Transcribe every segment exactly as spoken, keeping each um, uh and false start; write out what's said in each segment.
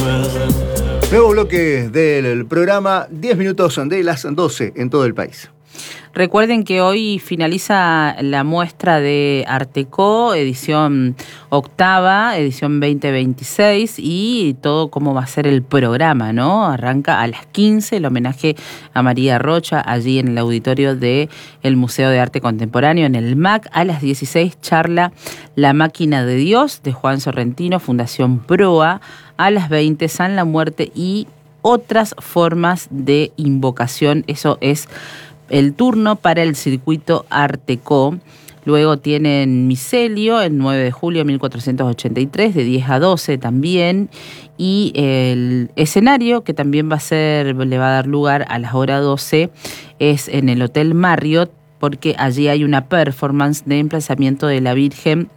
Nuevo bloque del programa, diez minutos de las doce en todo el país. Recuerden que hoy finaliza la muestra de Arteco, edición octava, edición veinte veintiséis, y todo cómo va a ser el programa, ¿no? Arranca a las quince el homenaje a María Rocha, allí en el auditorio del Museo de Arte Contemporáneo, en el M A C. A las dieciséis charla La Máquina de Dios, de Juan Sorrentino, Fundación Proa. A las veinte San la Muerte y otras formas de invocación. Eso es el turno para el circuito Arteco. Luego tienen Micelio, el nueve de julio de mil cuatrocientos ochenta y tres, de diez a doce también. Y el escenario, que también va a ser, le va a dar lugar a las horas doce, es en el Hotel Marriott, porque allí hay una performance de emplazamiento de la Virgen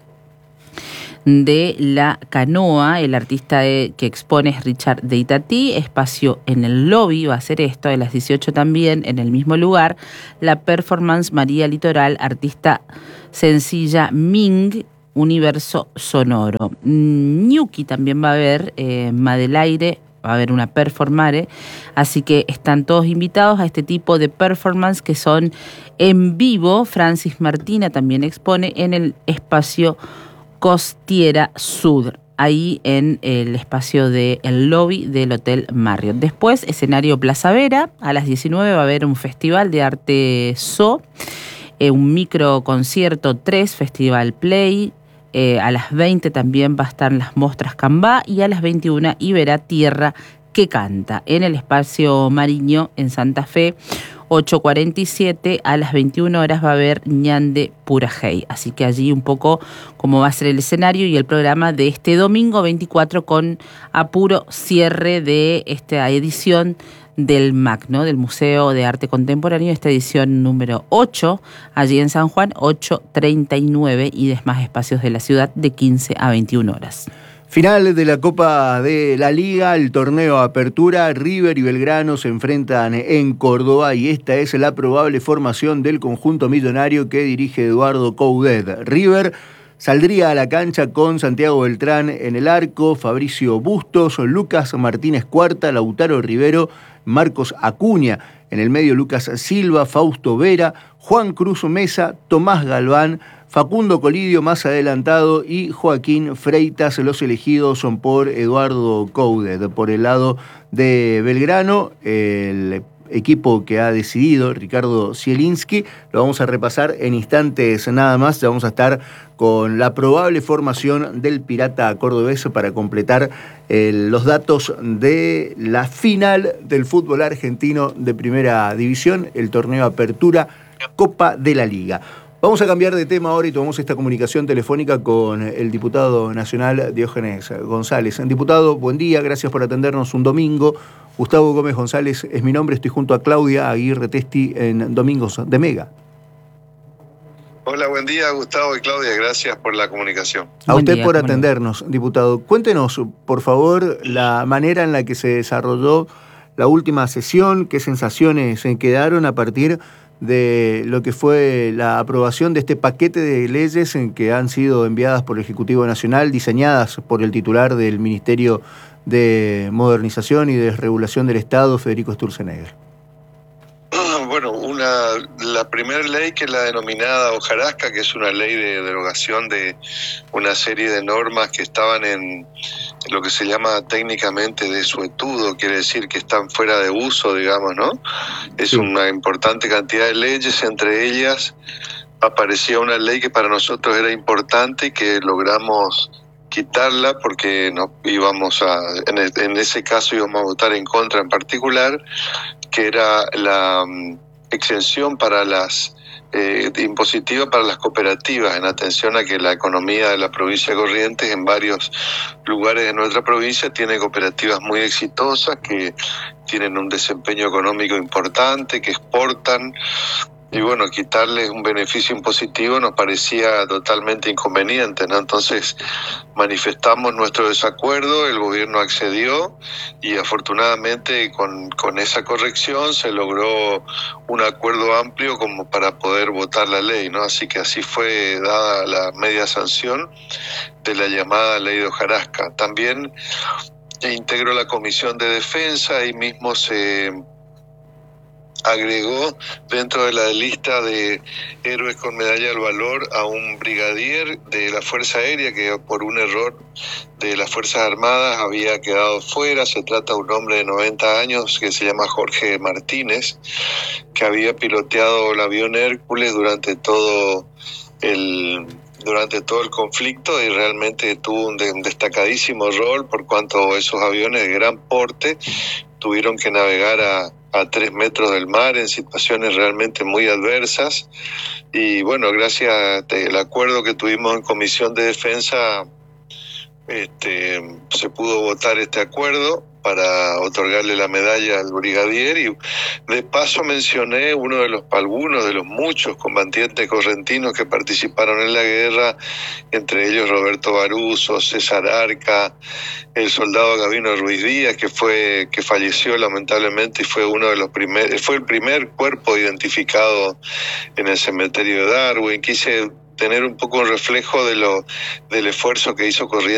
de la Canoa. El artista de, que expone es Richard de Itatí. Espacio en el lobby va a ser esto, a las dieciocho también, en el mismo lugar. La performance María Litoral, artista sencilla Ming, Universo Sonoro. Ñuki también va a haber, eh, Madelaire, va a haber una performare, así que están todos invitados a este tipo de performance que son en vivo. Francis Martina también expone en el espacio Costiera Sur, ahí en el espacio del lobby del Hotel Marriott. Después, escenario Plaza Vera, a las diecinueve va a haber un festival de arte zoo, eh, un micro concierto tres, Festival Play, eh, a las veinte también va a estar las Mostras Cambá, y a las veintiuna Iberá Tierra que Canta, en el espacio Mariño, en Santa Fe. ocho cuarenta y siete, a las veintiuna horas va a haber Ñande Purajey. Así que allí un poco cómo va a ser el escenario y el programa de este domingo veinticuatro, con apuro cierre de esta edición del M A C, ¿no? Del Museo de Arte Contemporáneo, esta edición número ocho, allí en San Juan, ocho treinta y nueve, y demás espacios de la ciudad de quince a veintiuna horas. Final de la Copa de la Liga, el torneo Apertura. River y Belgrano se enfrentan en Córdoba y esta es la probable formación del conjunto millonario que dirige Eduardo Coudet. River saldría a la cancha con Santiago Beltrán en el arco, Fabricio Bustos, Lucas Martínez Cuarta, Lautaro Rivero, Marcos Acuña. En el medio, Lucas Silva, Fausto Vera, Juan Cruz Mesa, Tomás Galván, Facundo Colidio más adelantado y Joaquín Freitas. Los elegidos son por Eduardo Coudet. Por el lado de Belgrano, el equipo que ha decidido Ricardo Zielinski, lo vamos a repasar en instantes nada más. Ya vamos a estar con la probable formación del Pirata cordobés para completar eh, los datos de la final del fútbol argentino de primera división, el torneo Apertura Copa de la Liga. Vamos a cambiar de tema ahora y tomamos esta comunicación telefónica con el diputado nacional Diógenes González. Diputado, buen día, gracias por atendernos un domingo. Gustavo Gómez González es mi nombre, estoy junto a Claudia Aguirre Testi en Domingos de Mega. Hola, buen día Gustavo y Claudia, gracias por la comunicación. A Buen usted día, por atendernos, diputado. Cuéntenos, por favor, la manera en la que se desarrolló la última sesión, qué sensaciones quedaron a partir de lo que fue la aprobación de este paquete de leyes en que han sido enviadas por el Ejecutivo Nacional, diseñadas por el titular del Ministerio de Modernización y Desregulación del Estado, Federico Sturzenegger. Bueno, una, la primera ley, que es la denominada hojarasca, que es una ley de derogación de una serie de normas que estaban en lo que se llama técnicamente desuetudo, quiere decir que están fuera de uso, digamos, ¿no? Es sí. Una importante cantidad de leyes, entre ellas aparecía una ley que para nosotros era importante y que logramos quitarla porque no íbamos a, en, el, en ese caso íbamos a votar en contra en particular, que era la um, exención para las eh, impositiva para las cooperativas, en atención a que la economía de la provincia de Corrientes, en varios lugares de nuestra provincia, tiene cooperativas muy exitosas que tienen un desempeño económico importante, que exportan. Y bueno, quitarles un beneficio impositivo nos parecía totalmente inconveniente, ¿no? Entonces manifestamos nuestro desacuerdo, el gobierno accedió y afortunadamente con, con esa corrección se logró un acuerdo amplio como para poder votar la ley, ¿no? Así que así fue dada la media sanción de la llamada ley de hojarasca. También integró la Comisión de Defensa y mismo se agregó dentro de la lista de héroes con medalla al valor a un brigadier de la Fuerza Aérea que por un error de las Fuerzas Armadas había quedado fuera. Se trata de un hombre de noventa años que se llama Jorge Martínez, que había piloteado el avión Hércules durante todo el durante todo el conflicto y realmente tuvo un, de, un destacadísimo rol por cuanto esos aviones de gran porte tuvieron que navegar a a tres metros del mar en situaciones realmente muy adversas y bueno, gracias al acuerdo que tuvimos en Comisión de Defensa este, se pudo votar este acuerdo para otorgarle la medalla al brigadier y de paso mencioné uno de los algunos de los muchos combatientes correntinos que participaron en la guerra, entre ellos Roberto Baruso, César Arca, el soldado Gabino Ruiz Díaz, que fue que falleció lamentablemente y fue uno de los primeros, fue el primer cuerpo identificado en el cementerio de Darwin. Quise tener un poco un reflejo de lo del esfuerzo que hizo Corrientes